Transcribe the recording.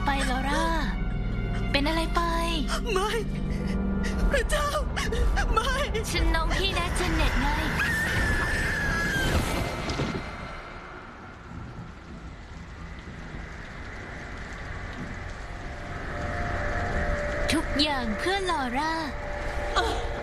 ไปลอร่าเป็นอะไรไปไม่พระเจ้าไม่ฉันน้องพี่นะเจเน็ตไงทุกอย่างเพื่อลอร่า